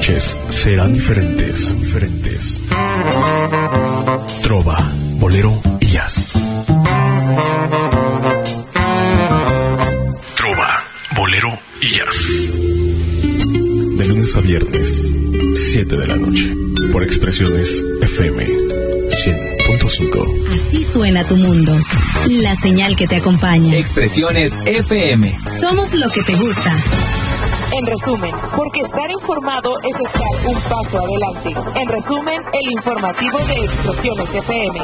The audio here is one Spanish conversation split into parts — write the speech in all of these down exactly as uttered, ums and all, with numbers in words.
noches serán diferentes, diferentes. Trova, bolero y jazz. Trova, bolero y jazz. De lunes a viernes, siete de la noche, por Expresiones F M cien punto cinco. Así suena tu mundo. La señal que te acompaña. Expresiones F M. Somos lo que te gusta. En resumen, porque estar informado es estar un paso adelante. En resumen, el informativo de Expresiones F M.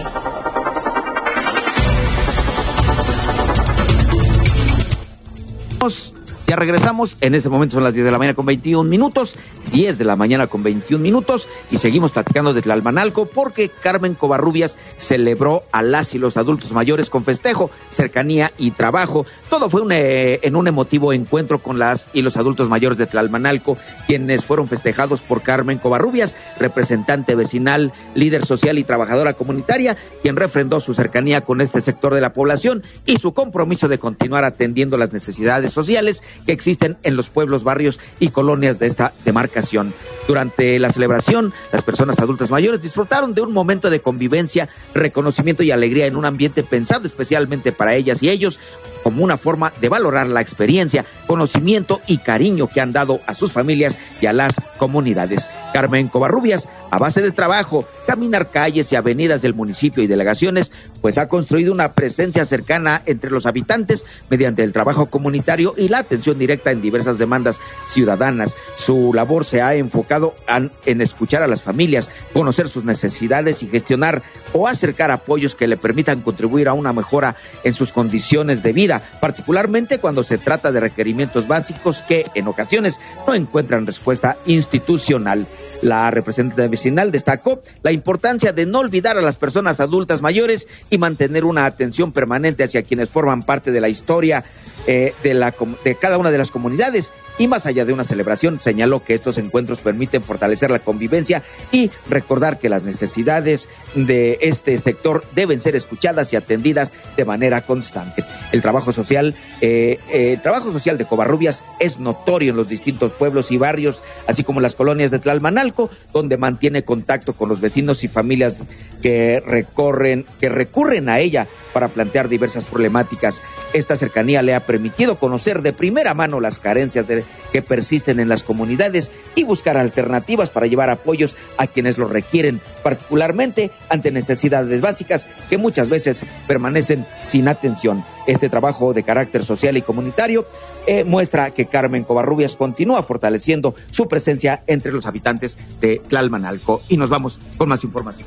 Ya regresamos, en ese momento son las diez de la mañana con veintiún minutos, diez de la mañana con veintiún minutos, y seguimos platicando de Tlalmanalco porque Carmen Covarrubias celebró a las y los adultos mayores con festejo, cercanía y trabajo. Todo fue un, eh, en un emotivo encuentro con las y los adultos mayores de Tlalmanalco, quienes fueron festejados por Carmen Covarrubias, representante vecinal, líder social y trabajadora comunitaria, quien refrendó su cercanía con este sector de la población y su compromiso de continuar atendiendo las necesidades sociales que existen en los pueblos, barrios y colonias de esta demarcación. Durante la celebración, las personas adultas mayores disfrutaron de un momento de convivencia, reconocimiento y alegría en un ambiente pensado especialmente para ellas y ellos, como una forma de valorar la experiencia, conocimiento y cariño que han dado a sus familias y a las comunidades. Carmen Covarrubias, a base de trabajo, caminar calles y avenidas del municipio y delegaciones, pues ha construido una presencia cercana entre los habitantes mediante el trabajo comunitario y la atención directa en diversas demandas ciudadanas. Su labor se ha enfocado en, en escuchar a las familias, conocer sus necesidades y gestionar o acercar apoyos que le permitan contribuir a una mejora en sus condiciones de vida, particularmente cuando se trata de requerimientos básicos que en ocasiones no encuentran respuesta institucional. La representante vecinal destacó la importancia de no olvidar a las personas adultas mayores y mantener una atención permanente hacia quienes forman parte de la historia eh, de, la, de cada una de las comunidades. Y más allá de una celebración, señaló que estos encuentros permiten fortalecer la convivencia y recordar que las necesidades de este sector deben ser escuchadas y atendidas de manera constante. El trabajo social, eh, eh, el trabajo social de Covarrubias es notorio en los distintos pueblos y barrios, así como las colonias de Tlalmanalco, donde mantiene contacto con los vecinos y familias que recorren, que recurren a ella para plantear diversas problemáticas. Esta cercanía le ha permitido conocer de primera mano las carencias de, que persisten en las comunidades y buscar alternativas para llevar apoyos a quienes lo requieren, particularmente ante necesidades básicas que muchas veces permanecen sin atención. Este trabajo de carácter social y comunitario eh, muestra que Carmen Covarrubias continúa fortaleciendo su presencia entre los habitantes de Tlalmanalco. Y nos vamos con más información.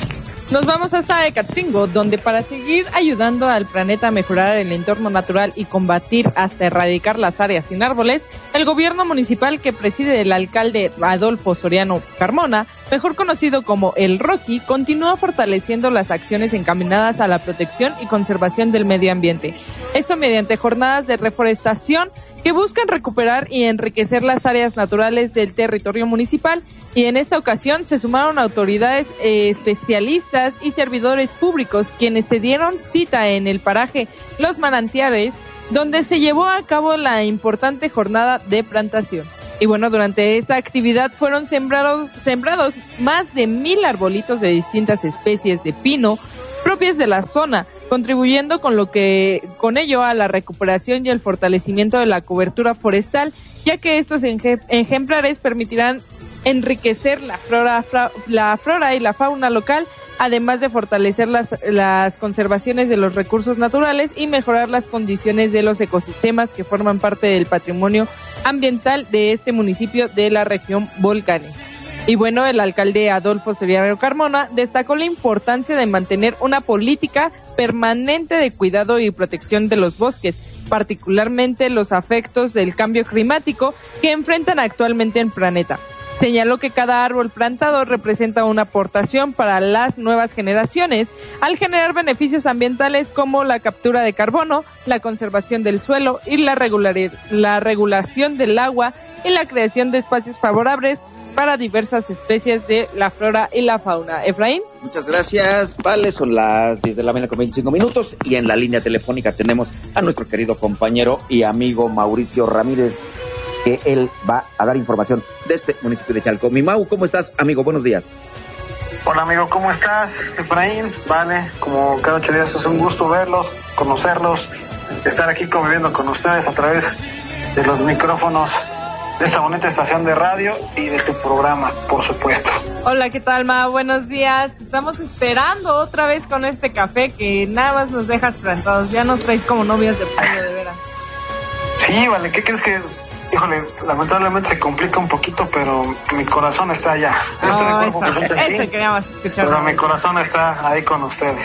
Nos vamos hasta Ecatzingo, donde para seguir ayudando al planeta a mejorar el entorno natural y combatir hasta erradicar las áreas sin árboles, el gobierno municipal que preside el alcalde Adolfo Soriano Carmona, mejor conocido como el Rocky, continúa fortaleciendo las acciones encaminadas a la protección y conservación del medio ambiente. Esto mediante jornadas de reforestación que buscan recuperar y enriquecer las áreas naturales del territorio municipal, y en esta ocasión se sumaron autoridades eh, especialistas y servidores públicos quienes se dieron cita en el paraje Los Manantiales, donde se llevó a cabo la importante jornada de plantación. Y bueno, durante esta actividad fueron sembrados, sembrados más de mil arbolitos de distintas especies de pino propias de la zona, contribuyendo con lo que con ello a la recuperación y el fortalecimiento de la cobertura forestal, ya que estos ej- ejemplares permitirán enriquecer la flora, fra- la flora y la fauna local, además de fortalecer las, las conservaciones de los recursos naturales y mejorar las condiciones de los ecosistemas que forman parte del patrimonio ambiental de este municipio de la región volcánica. Y bueno, el alcalde Adolfo Soriano Carmona destacó la importancia de mantener una política permanente de cuidado y protección de los bosques, particularmente los efectos del cambio climático que enfrentan actualmente el planeta. Señaló que cada árbol plantado representa una aportación para las nuevas generaciones al generar beneficios ambientales como la captura de carbono, la conservación del suelo y la, regular- la regulación del agua y la creación de espacios favorables para diversas especies de la flora y la fauna. Efraín. Muchas gracias, Vale, son las diez de la mañana con veinticinco minutos y en la línea telefónica tenemos a nuestro querido compañero y amigo Mauricio Ramírez. que él va a dar información de este municipio de Chalco. Mi Mau, ¿cómo estás, amigo? Buenos días. Hola, amigo, ¿cómo estás? Efraín, vale, como cada ocho días es un gusto verlos, conocerlos, estar aquí conviviendo con ustedes a través de los micrófonos de esta bonita estación de radio y de tu programa, por supuesto. Hola, ¿qué tal, Ma? Buenos días. Te estamos esperando otra vez con este café que nada más nos dejas plantados. Ya nos traes como novias de pollo, de veras. Sí, vale, ¿qué crees que es? Híjole, lamentablemente se complica un poquito, pero mi corazón está allá. Yo estoy de cuerpo presente aquí, eso queríamos escuchar. pero mi corazón está ahí con ustedes.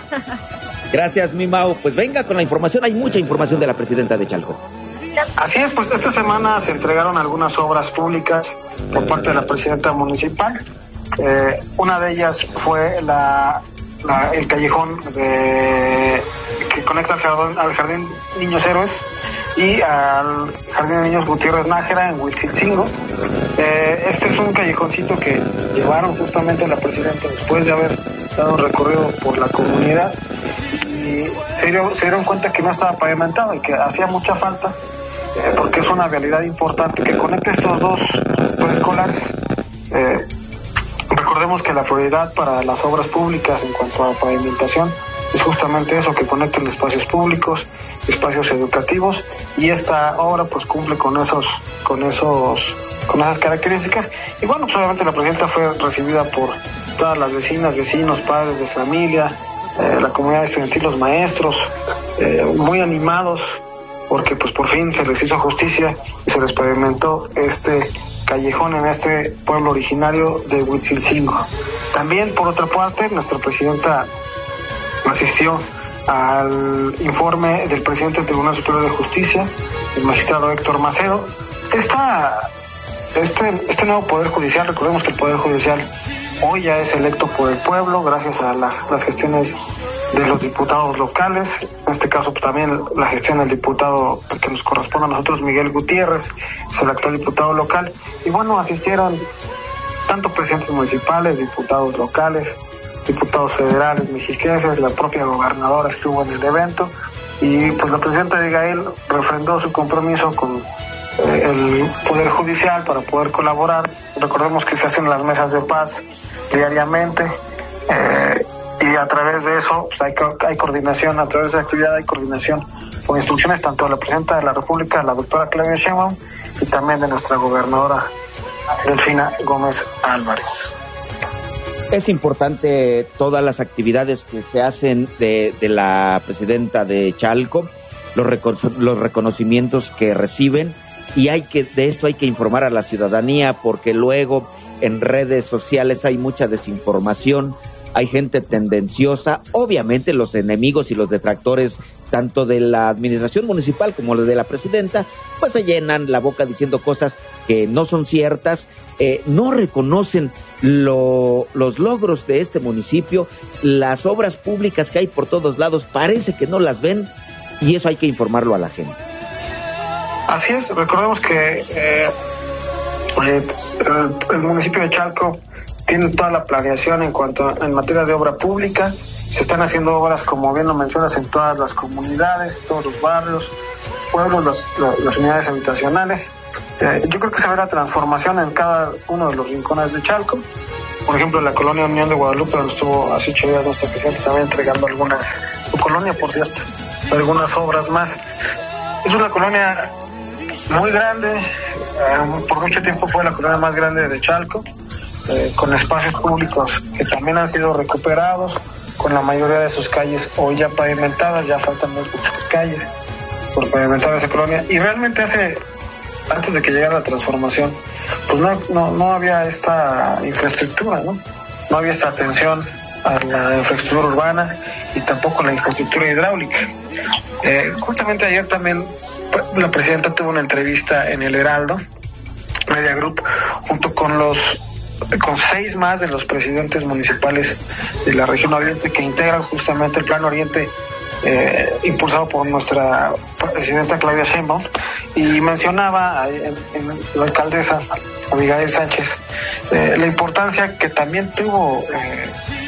Gracias, mi Mau. Pues venga con la información. Hay mucha información de la presidenta de Chalco. Así es, pues esta semana se entregaron algunas obras públicas por parte de la presidenta municipal. Eh, una de ellas fue la, la el callejón de que conecta al jardín, al jardín Niños Héroes y al Jardín de Niños Gutiérrez Nájera en Huitzilcingo. Eh, este es un callejoncito que llevaron justamente la presidenta después de haber dado un recorrido por la comunidad y se dieron, se dieron cuenta que no estaba pavimentado y que hacía mucha falta. Eh, porque es una realidad importante que conecte estos dos preescolares. Eh, recordemos que la prioridad para las obras públicas en cuanto a pavimentación es justamente eso, que conecten espacios públicos, espacios educativos, y esta obra pues cumple con esos, con esos, con esas características. Y bueno, pues obviamente la presidenta fue recibida por todas las vecinas, vecinos, padres de familia, eh, la comunidad estudiantil, los maestros, eh, muy animados, porque pues por fin se les hizo justicia y se les pavimentó este callejón en este pueblo originario de Huitzilcingo. También, por otra parte, nuestra presidenta asistió al informe del presidente del Tribunal Superior de Justicia, el magistrado Héctor Macedo. Esta, este, este nuevo Poder Judicial, recordemos que el Poder Judicial hoy ya es electo por el pueblo gracias a la, las gestiones de los diputados locales, en este caso pues, también la gestión del diputado que nos corresponde a nosotros, Miguel Gutiérrez, es el actual diputado local, y bueno, asistieron tanto presidentes municipales, diputados locales, diputados federales, mexiquenses, la propia gobernadora estuvo en el evento, y pues la presidenta Abigail refrendó su compromiso con eh, el Poder Judicial para poder colaborar. Recordemos que se hacen las mesas de paz diariamente, eh, y a través de eso pues hay, hay coordinación, a través de la actividad hay coordinación con instrucciones tanto de la presidenta de la República, la doctora Claudia Sheinbaum, y también de nuestra gobernadora Delfina Gómez Álvarez. Es importante todas las actividades que se hacen de, de la presidenta de Chalco, los, recono- los reconocimientos que reciben, y hay que de esto hay que informar a la ciudadanía, porque luego en redes sociales hay mucha desinformación, hay gente tendenciosa, obviamente los enemigos y los detractores tanto de la administración municipal como de la presidenta, pues se llenan la boca diciendo cosas que no son ciertas, eh, no reconocen lo, los logros de este municipio, las obras públicas que hay por todos lados, parece que no las ven, y eso hay que informarlo a la gente. Así es, recordemos que eh, el, el municipio de Chalco tiene toda la planeación en cuanto a, en materia de obra pública. Se están haciendo obras, como bien lo mencionas, en todas las comunidades, todos los barrios, pueblos, los, los, las unidades habitacionales. Eh, yo creo que se ve la transformación en cada uno de los rincones de Chalco. Por ejemplo, en la colonia Unión de Guadalupe, donde estuvo hace ocho días nuestro presidente también entregando algunas, su colonia, por cierto, algunas obras más. Es una colonia muy grande, eh, por mucho tiempo fue la colonia más grande de Chalco, eh, con espacios públicos que también han sido recuperados, con la mayoría de sus calles hoy ya pavimentadas, ya faltan muy pocas calles por pavimentar esa colonia, y realmente hace, antes de que llegara la transformación, pues no, no, no había esta infraestructura, ¿no? No había esta atención a la infraestructura urbana y tampoco la infraestructura hidráulica. Eh, justamente ayer también la presidenta tuvo una entrevista en el Heraldo Media Group junto con los con seis más de los presidentes municipales de la región Oriente que integran justamente el Plan Oriente, eh, impulsado por nuestra presidenta Claudia Sheinbaum, y mencionaba en, en la alcaldesa Abigail Sánchez eh, la importancia que también tuvo eh,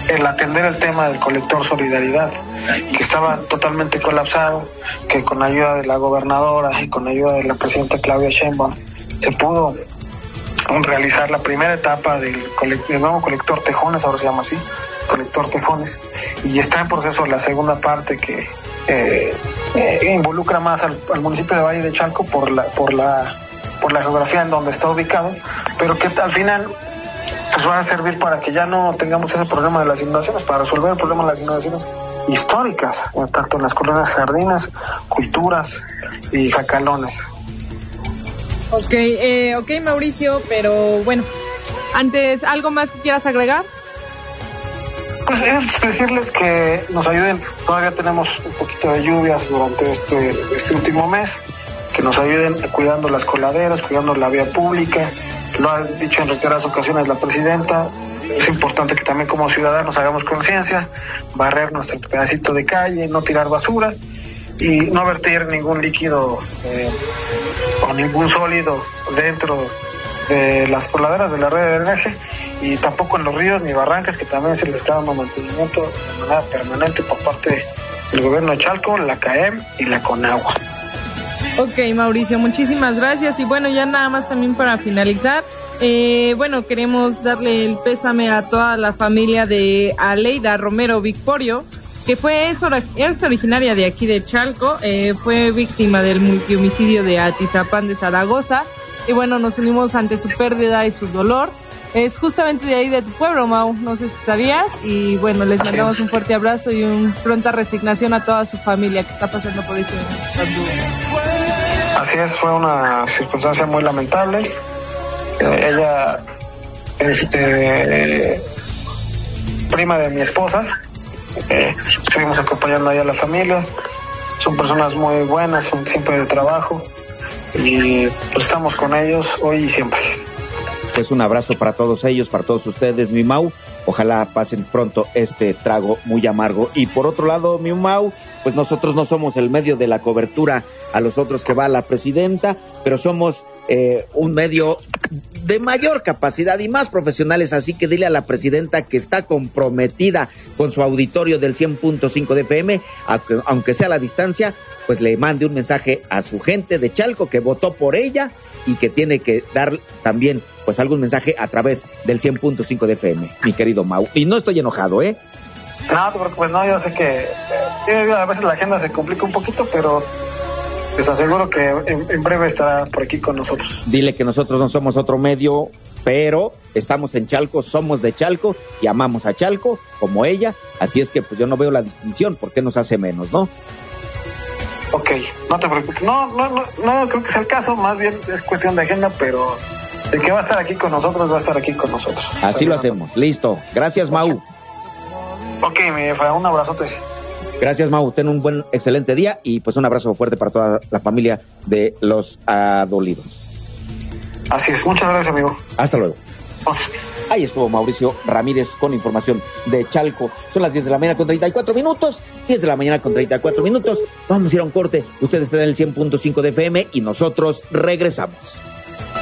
el atender el tema del colector Solidaridad, que estaba totalmente colapsado, que con ayuda de la gobernadora y con ayuda de la presidenta Claudia Sheinbaum se pudo realizar la primera etapa del, colect- del nuevo colector Tejones, ahora se llama así, colector Tejones, y está en proceso la segunda parte que eh, eh, involucra más al, al municipio de Valle de Chalco por la por la por la geografía en donde está ubicado, pero que al final pues va a servir para que ya no tengamos ese problema de las inundaciones, para resolver el problema de las inundaciones históricas, eh, tanto en las colonias Jardines, Culturas y Jacalones. Ok, eh, ok, Mauricio, pero bueno, antes, ¿algo más que quieras agregar? Pues es decirles que nos ayuden, todavía tenemos un poquito de lluvias durante este, este último mes, que nos ayuden cuidando las coladeras, cuidando la vía pública, lo ha dicho en reiteradas ocasiones la presidenta, es importante que también como ciudadanos hagamos conciencia, barrer nuestro pedacito de calle, no tirar basura y no vertir ningún líquido eh, o ningún sólido dentro de las coladeras de la red de drenaje y tampoco en los ríos ni barrancas, que también se les está dando mantenimiento de manera permanente por parte del gobierno de Chalco, la C A E M y la CONAGUA. Ok, Mauricio, muchísimas gracias. Y bueno, ya nada más también para finalizar, eh, bueno, queremos darle el pésame a toda la familia de Aleida Romero Victorio, que fue es, ori- es originaria de aquí de Chalco, eh, fue víctima del multihomicidio de Atizapán de Zaragoza. Y bueno, nos unimos ante su pérdida y su dolor. Es justamente de ahí de tu pueblo, Mau, no sé si sabías. Y bueno, les mandamos un fuerte abrazo y una pronta resignación a toda su familia que está pasando por este Así es, fue una circunstancia muy lamentable. Eh, ella, este, prima de mi esposa, eh, estuvimos acompañando ahí a la familia. Son personas muy buenas, son siempre de trabajo y pues estamos con ellos hoy y siempre. Pues un abrazo para todos ellos, para todos ustedes, mi Mau. Ojalá pasen pronto este trago muy amargo. Y por otro lado, mi Mau, pues nosotros no somos el medio de la cobertura a los otros que va la presidenta, pero somos eh, un medio de mayor capacidad y más profesionales, así que dile a la presidenta que está comprometida con su auditorio del cien punto cinco de F M, aunque sea a la distancia, pues le mande un mensaje a su gente de Chalco que votó por ella y que tiene que dar también pues algún mensaje a través del cien punto cinco de F M, mi querido Mau. Y no estoy enojado, ¿eh? No, te preocupes, no, yo sé que eh, a veces la agenda se complica un poquito, pero les aseguro que en, en breve estará por aquí con nosotros. Dile que nosotros no somos otro medio, pero estamos en Chalco, somos de Chalco y amamos a Chalco como ella, así es que pues yo no veo la distinción, ¿por qué nos hace menos, no? Ok, no te preocupes, no, no, no, no creo que sea el caso, más bien es cuestión de agenda, pero de que va a estar aquí con nosotros, va a estar aquí con nosotros. Así lo hacemos, listo. Gracias, Mau. Ok, mi jefa, un abrazote. Gracias, Mau. Ten un buen, excelente día y pues un abrazo fuerte para toda la familia de los adolidos. Así es, muchas gracias, amigo. Hasta luego. Pues. Ahí estuvo Mauricio Ramírez con información de Chalco. Son las diez de la mañana con treinta y cuatro minutos. diez de la mañana con treinta y cuatro minutos. Vamos a ir a un corte. Ustedes están en el cien punto cinco de F M y nosotros regresamos.